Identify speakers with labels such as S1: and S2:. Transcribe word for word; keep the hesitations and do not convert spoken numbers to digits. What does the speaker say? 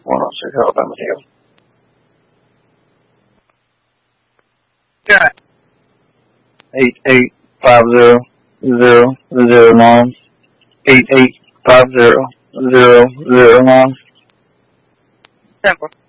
S1: one oh six Alabama Hill.
S2: Got it.
S1: Eight eight five zero zero zero nine. Eight eight five zero zero zero nine.
S2: Temple.